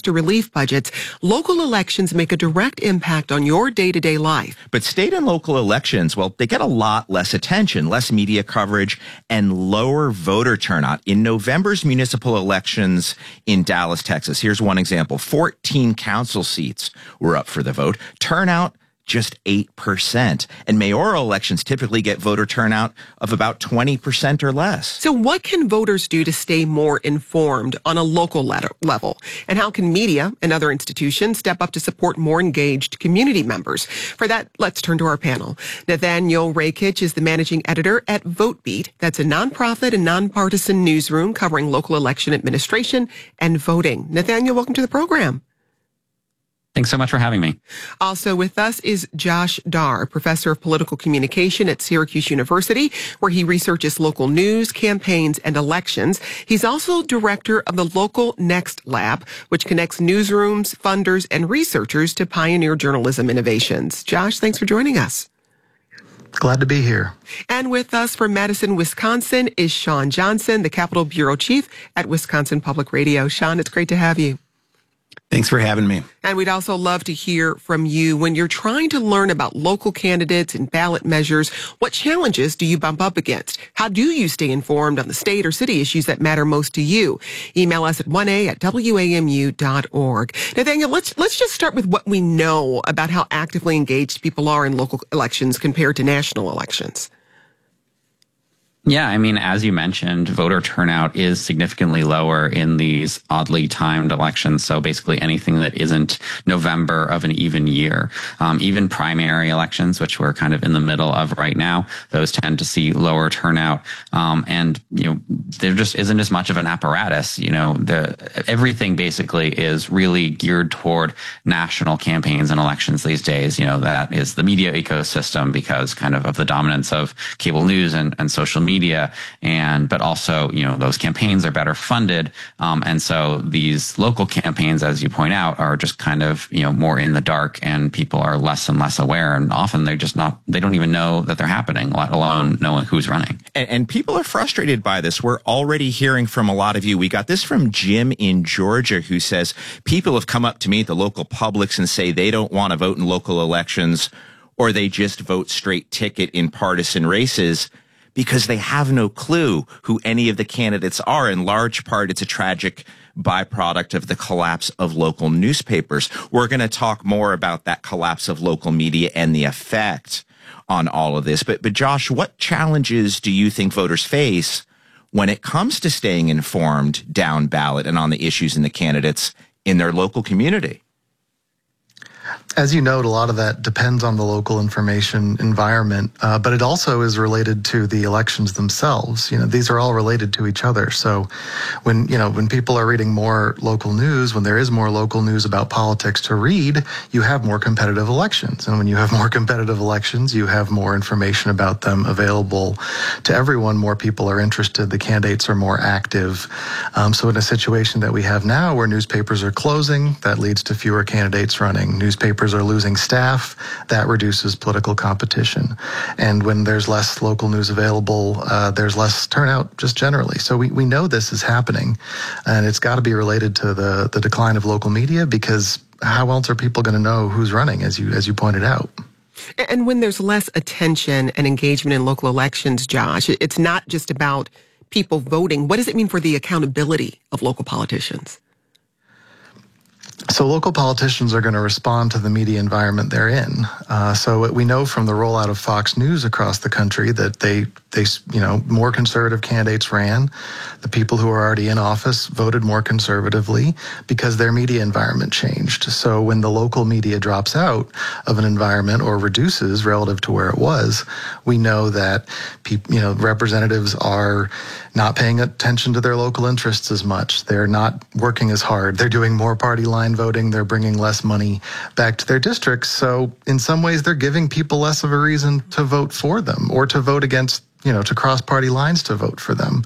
disaster relief budgets, local elections make a direct impact on your day-to-day life. But state and local elections, well, they get a lot less attention, less media coverage, and lower voter turnout. In November's municipal elections in Dallas, Texas, here's one example. 14 council seats were up for the vote. Turnout, just 8%. And mayoral elections typically get voter turnout of about 20% or less. So what can voters do to stay more informed on a local level? And how can media and other institutions step up to support more engaged community members? For that, let's turn to our panel. Nathaniel Rakich is the managing editor at VoteBeat. That's a nonprofit and nonpartisan newsroom covering local election administration and voting. Nathaniel, welcome to the program. Thanks so much for having me. Also with us is Josh Dar, professor of political communication at Syracuse University, where he researches local news, campaigns, and elections. He's also director of the Local Next Lab, which connects newsrooms, funders, and researchers to pioneer journalism innovations. Josh, thanks for joining us. Glad to be here. And with us from Madison, Wisconsin is Sean Johnson, the Capitol Bureau Chief at Wisconsin Public Radio. Sean, it's great to have you. Thanks for having me. And we'd also love to hear from you when you're trying to learn about local candidates and ballot measures. What challenges do you bump up against? How do you stay informed on the state or city issues that matter most to you? Email us at 1a@wamu.org. Nathaniel, let's just start with what we know about how actively engaged people are in local elections compared to national elections. Yeah, I mean, as you mentioned, voter turnout is significantly lower in these oddly timed elections. So basically anything that isn't November of an even year, even primary elections, which we're kind of in the middle of right now, those tend to see lower turnout. And, there just isn't as much of an apparatus. Everything basically is really geared toward national campaigns and elections these days. That is the media ecosystem because kind of the dominance of cable news and social media. But also, those campaigns are better funded. And so these local campaigns, as you point out, are just kind of, more in the dark and people are less and less aware. And often they don't even know that they're happening, let alone knowing who's running. And people are frustrated by this. We're already hearing from a lot of you. We got this from Jim in Georgia, who says people have come up to me at the local Publix and say they don't want to vote in local elections or they just vote straight ticket in partisan races because they have no clue who any of the candidates are. In large part, it's a tragic byproduct of the collapse of local newspapers. We're going to talk more about that collapse of local media and the effect on all of this. But Josh, what challenges do you think voters face when it comes to staying informed down ballot and on the issues and the candidates in their local community? As you note, a lot of that depends on the local information environment, but it also is related to the elections themselves. These are all related to each other. So when people are reading more local news, when there is more local news about politics to read, you have more competitive elections. And when you have more competitive elections, you have more information about them available to everyone. More people are interested. The candidates are more active. So in a situation that we have now where newspapers are closing, that leads to fewer candidates running. Newspapers are losing staff, that reduces political competition. And when there's less local news available, there's less turnout just generally. So we know this is happening, and it's got to be related to the decline of local media, because how else are people going to know who's running, as you pointed out? And when there's less attention and engagement in local elections, Josh, it's not just about people voting. What does it mean for the accountability of local politicians? So local politicians are going to respond to the media environment they're in. So we know from the rollout of Fox News across the country that they more conservative candidates ran. The people who are already in office voted more conservatively because their media environment changed. So when the local media drops out of an environment or reduces relative to where it was, we know that representatives are not paying attention to their local interests as much. They're not working as hard. They're doing more party line voting. They're bringing less money back to their districts. So in some ways, they're giving people less of a reason to vote for them or to vote against, to cross party lines to vote for them.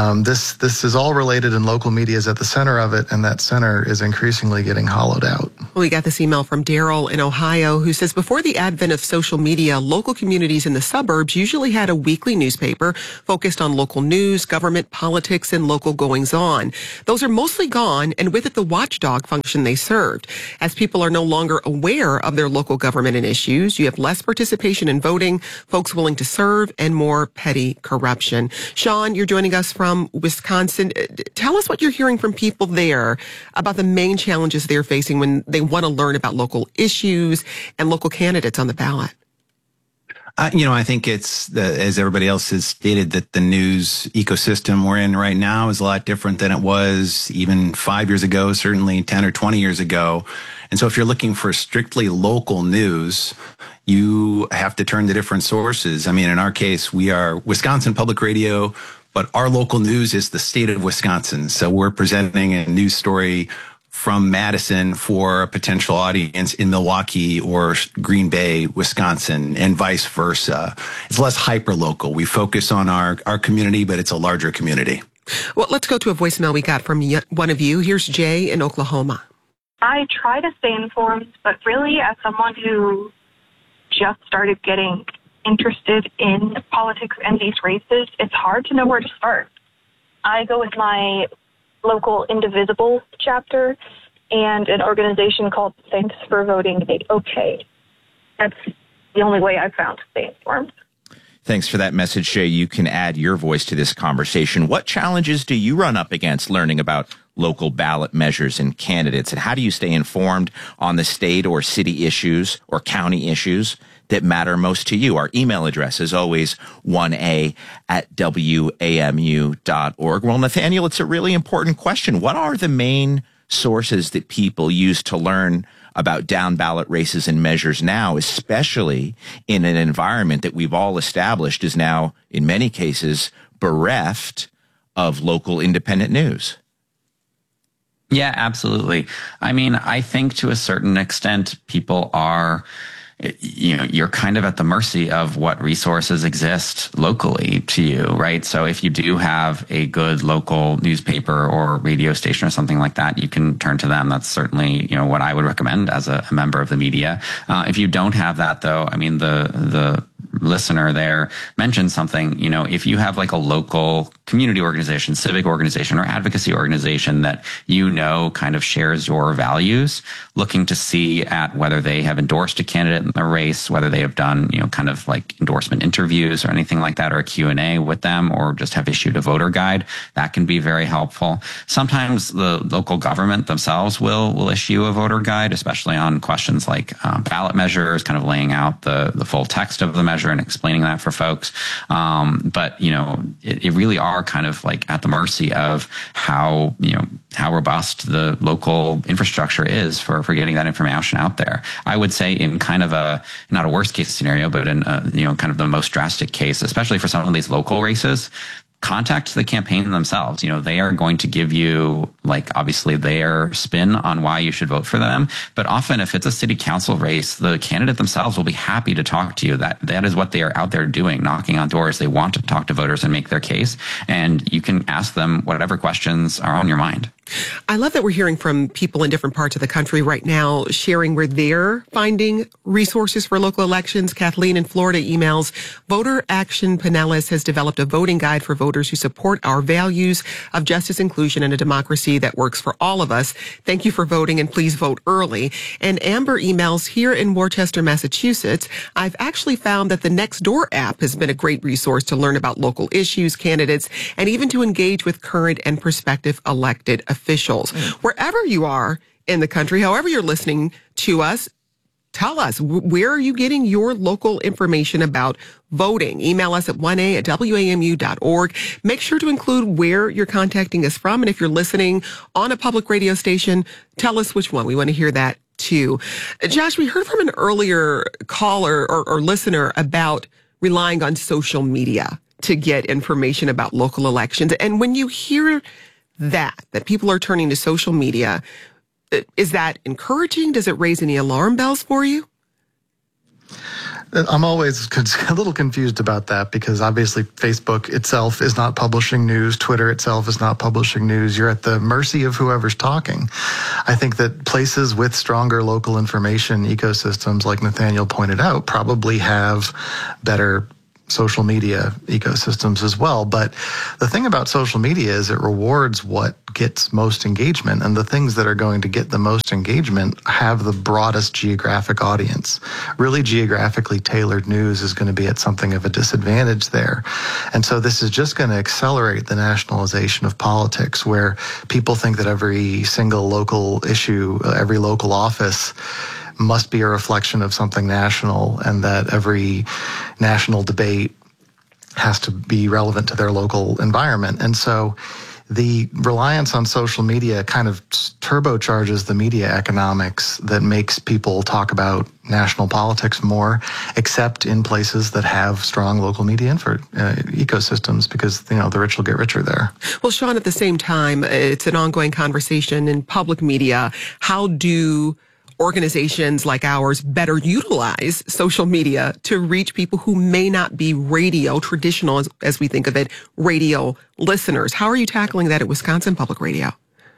This is all related, and local media is at the center of it, and that center is increasingly getting hollowed out. We got this email from Daryl in Ohio who says, before the advent of social media, local communities in the suburbs usually had a weekly newspaper focused on local news, government, politics, and local goings-on. Those are mostly gone, and with it, the watchdog function they served. As people are no longer aware of their local government and issues, you have less participation in voting, folks willing to serve, and more petty corruption. Sean, you're joining us from Wisconsin. Tell us what you're hearing from people there about the main challenges they're facing when they want to learn about local issues and local candidates on the ballot. I think it's, as everybody else has stated, that the news ecosystem we're in right now is a lot different than it was even 5 years ago, certainly 10 or 20 years ago. And so if you're looking for strictly local news, you have to turn to different sources. I mean, in our case, we are Wisconsin Public Radio, but our local news is the state of Wisconsin. So we're presenting a news story from Madison for a potential audience in Milwaukee or Green Bay, Wisconsin, and vice versa. It's less hyper-local. We focus on our community, but it's a larger community. Well, let's go to a voicemail we got from one of you. Here's Jay in Oklahoma. I try to stay informed, but really as someone who just started getting interested in politics and these races, it's hard to know where to start. I go with my local Indivisible chapter and an organization called Thanks for Voting OK. That's the only way I've found to stay informed. Thanks for that message, Jay. You can add your voice to this conversation. What challenges do you run up against learning about local ballot measures and candidates? And how do you stay informed on the state or city issues or county issues that matter most to you? Our email address is always 1a@wamu.org. Well, Nathaniel, it's a really important question. What are the main sources that people use to learn about down ballot races and measures now, especially in an environment that we've all established is now, in many cases, bereft of local independent news? Yeah, absolutely. I mean, I think to a certain extent, people are, you're kind of at the mercy of what resources exist locally to you, right? So if you do have a good local newspaper or radio station or something like that, you can turn to them. That's certainly, what I would recommend as a member of the media. If you don't have that, though, I mean, the listener there mentioned something, if you have like a local community organization, civic organization, or advocacy organization that kind of shares your values, looking to see at whether they have endorsed a candidate in the race, whether they have done, kind of like endorsement interviews or anything like that, or a Q&A with them, or just have issued a voter guide, that can be very helpful. Sometimes the local government themselves will issue a voter guide, especially on questions like ballot measures, kind of laying out the full text of the measure and explaining that for folks. But it really are kind of like at the mercy of how robust the local infrastructure is for getting that information out there. I would say in kind of not a worst case scenario, but in kind of the most drastic case, especially for some of these local races, contact the campaign themselves. They are going to give you, obviously their spin on why you should vote for them. But often if it's a city council race, the candidate themselves will be happy to talk to you. That is what they are out there doing, knocking on doors. They want to talk to voters and make their case. And you can ask them whatever questions are on your mind. I love that we're hearing from people in different parts of the country right now sharing where they're finding resources for local elections. Kathleen in Florida emails, Voter Action Pinellas has developed a voting guide for voters who support our values of justice, inclusion, and a democracy that works for all of us. Thank you for voting, and please vote early. And Amber emails, here in Worcester, Massachusetts, I've actually found that the Nextdoor app has been a great resource to learn about local issues, candidates, and even to engage with current and prospective elected officials. Wherever you are in the country, however you're listening to us, tell us, where are you getting your local information about voting? Email us at 1a@wamu.org. Make sure to include where you're contacting us from. And if you're listening on a public radio station, tell us which one. We want to hear that too. Josh, we heard from an earlier caller or listener about relying on social media to get information about local elections. And when you hear that people are turning to social media, is that encouraging? Does it raise any alarm bells for you? I'm always a little confused about that because obviously Facebook itself is not publishing news. Twitter itself is not publishing news. You're at the mercy of whoever's talking. I think that places with stronger local information ecosystems, like Nathaniel pointed out, probably have better social media ecosystems as well. But the thing about social media is it rewards what gets most engagement, and the things that are going to get the most engagement have the broadest geographic audience. Really geographically tailored news is going to be at something of a disadvantage there. And so this is just going to accelerate the nationalization of politics, where people think that every single local issue, every local office must be a reflection of something national, and that every national debate has to be relevant to their local environment. And so the reliance on social media kind of turbocharges the media economics that makes people talk about national politics more, except in places that have strong local media ecosystems, because, the rich will get richer there. Well, Sean, at the same time, it's an ongoing conversation in public media. How do organizations like ours better utilize social media to reach people who may not be traditional, as we think of it, radio listeners? How are you tackling that at Wisconsin Public Radio?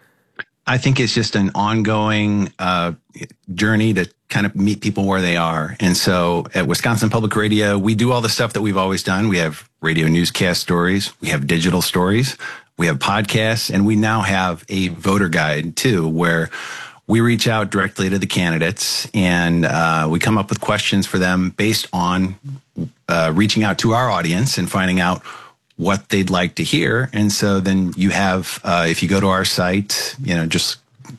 I think it's just an ongoing journey to kind of meet people where they are. And so at Wisconsin Public Radio, we do all the stuff that we've always done. We have radio newscast stories. We have digital stories. We have podcasts. And we now have a voter guide, too, where we reach out directly to the candidates, and we come up with questions for them based on reaching out to our audience and finding out what they'd like to hear. And so then you have, if you go to our site, just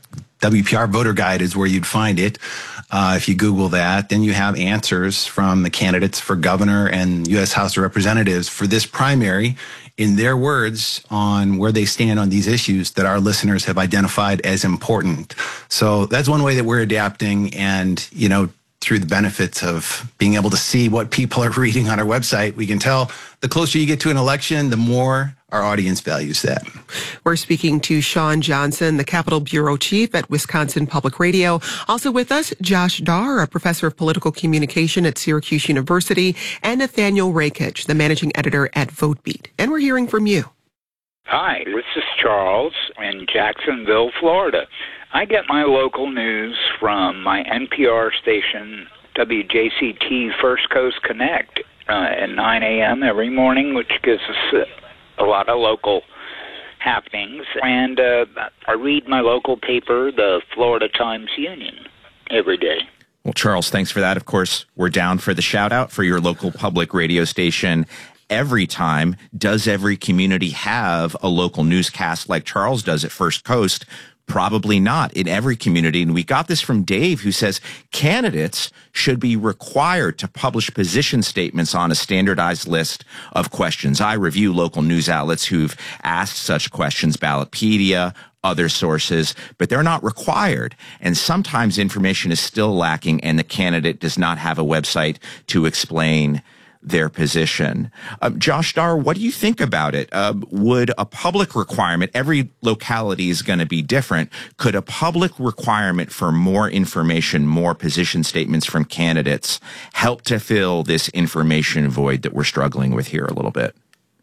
WPR Voter Guide is where you'd find it. If you Google that, then you have answers from the candidates for governor and U.S. House of Representatives for this primary, in their words, on where they stand on these issues that our listeners have identified as important. So that's one way that we're adapting, and, through the benefits of being able to see what people are reading on our website, we can tell the closer you get to an election, the more our audience values that. We're speaking to Sean Johnson, the Capitol Bureau Chief at Wisconsin Public Radio. Also with us, Josh Dar, a professor of political communication at Syracuse University, and Nathaniel Rakich, the managing editor at VoteBeat. And we're hearing from you. Hi, this is Charles in Jacksonville, Florida. I get my local news from my NPR station, WJCT First Coast Connect, at 9 a.m. every morning, which gives us a lot of local happenings. And I read my local paper, the Florida Times-Union, every day. Well, Charles, thanks for that. Of course, we're down for the shout-out for your local public radio station every time. Does every community have a local newscast like Charles does at First Coast? Probably not in every community. And we got this from Dave, who says candidates should be required to publish position statements on a standardized list of questions. I review local news outlets who've asked such questions, Ballotpedia, other sources, but they're not required. And sometimes information is still lacking, and the candidate does not have a website to explain their position. Josh Dar, what do you think about it? Would a public requirement, every locality is going to be different, could a public requirement for more information, more position statements from candidates help to fill this information void that we're struggling with here a little bit?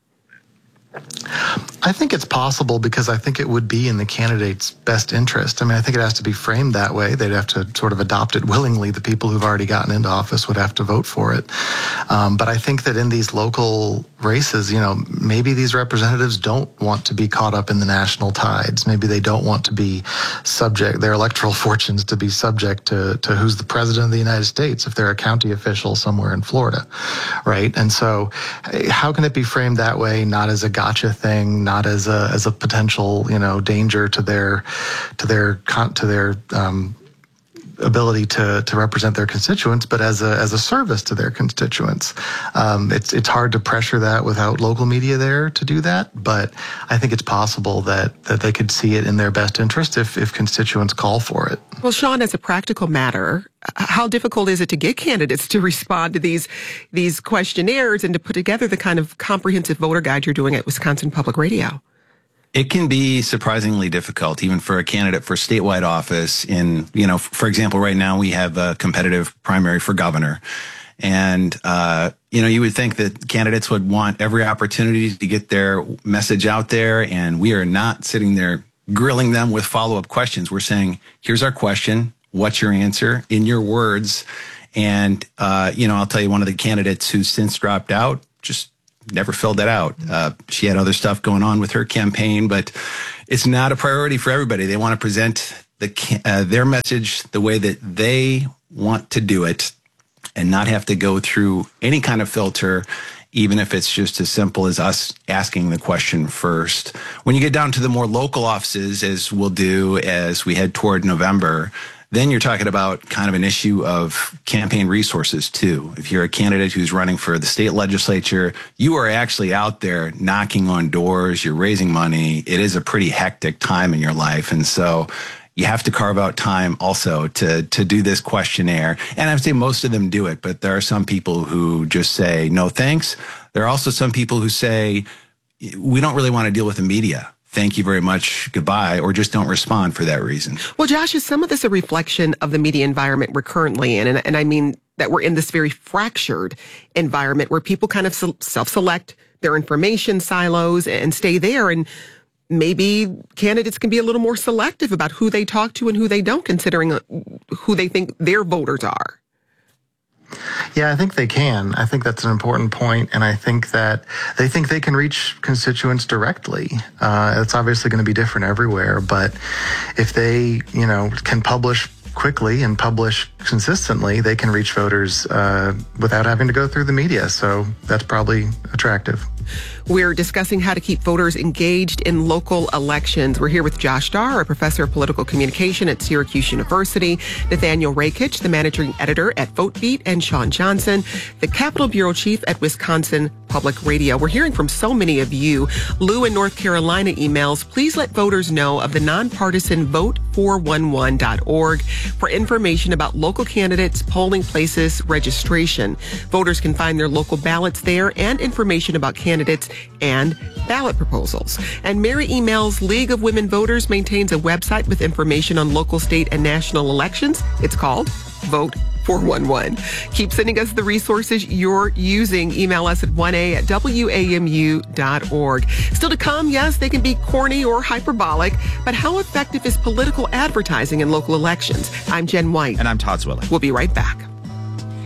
I think it's possible, because I think it would be in the candidate's best interest. I mean, I think it has to be framed that way. They'd have to sort of adopt it willingly. The people who've already gotten into office would have to vote for it. But I think that in these local races, maybe these representatives don't want to be caught up in the national tides. Maybe they don't want to be subject, their electoral fortunes to be subject to who's the president of the United States if they're a county official somewhere in Florida, right? And so how can it be framed that way, not as a gotcha thing, not as a potential, danger to their ability to represent their constituents, but as a service to their constituents. It's hard to pressure that without local media there to do that, but I think it's possible that they could see it in their best interest if constituents call for it. Well, Sean, as a practical matter, how difficult is it to get candidates to respond to these questionnaires and to put together the kind of comprehensive voter guide you're doing at Wisconsin Public Radio? It can be surprisingly difficult, even for a candidate for statewide office. For example, right now we have a competitive primary for governor. And, you would think that candidates would want every opportunity to get their message out there. And we are not sitting there grilling them with follow-up questions. We're saying, here's our question. What's your answer in your words? And, I'll tell you, one of the candidates who's since dropped out just never filled that out. She had other stuff going on with her campaign, but it's not a priority for everybody. They want to present their message the way that they want to do it and not have to go through any kind of filter, even if it's just as simple as us asking the question first. When you get down to the more local offices, as we'll do as we head toward November, then you're talking about kind of an issue of campaign resources too. If you're a candidate who's running for the state legislature, you are actually out there knocking on doors, you're raising money. It is a pretty hectic time in your life. And so you have to carve out time also to do this questionnaire. And I would say most of them do it, but there are some people who just say, no, thanks. There are also some people who say, we don't really want to deal with the media. Thank you very much. Goodbye. Or just don't respond for that reason. Well, Josh, is some of this a reflection of the media environment we're currently in? And I mean that we're in this very fractured environment where people kind of self-select their information silos and stay there. And maybe candidates can be a little more selective about who they talk to and who they don't, considering who they think their voters are. Yeah, I think they can. I think that's an important point, and I think that they think they can reach constituents directly. It's obviously going to be different everywhere, but if they, can publish quickly and publish consistently, they can reach voters without having to go through the media. So that's probably attractive. We're discussing how to keep voters engaged in local elections. We're here with Josh Starr, a professor of political communication at Syracuse University, Nathaniel Rakich, the managing editor at VoteBeat, and Sean Johnson, the Capitol Bureau Chief at Wisconsin Public Radio. We're hearing from so many of you. Lou in North Carolina emails, please let voters know of the nonpartisan vote411.org for information about local candidates, polling places, registration. Voters can find their local ballots there and information about candidates and ballot proposals. And Mary emails, League of Women Voters maintains a website with information on local, state, and national elections. It's called Vote411. Keep sending us the resources you're using. Email us at 1a@wamu.org. Still to come, yes, they can be corny or hyperbolic, but how effective is political advertising in local elections? I'm Jen White. And I'm Todd Zwilling. We'll be right back.